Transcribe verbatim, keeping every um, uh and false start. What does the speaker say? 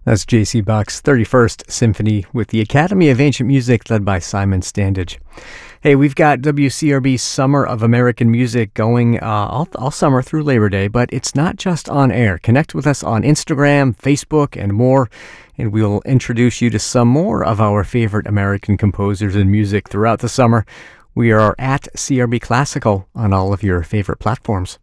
That's J C. Bach's thirty-first Symphony with the Academy of Ancient Music led by Simon Standage. Hey, we've got W C R B's Summer of American Music going uh, all, all summer through Labor Day, but it's not just on air. Connect with us on Instagram, Facebook, and more, and we'll introduce you to some more of our favorite American composers and music throughout the summer. We are at C R B Classical on all of your favorite platforms.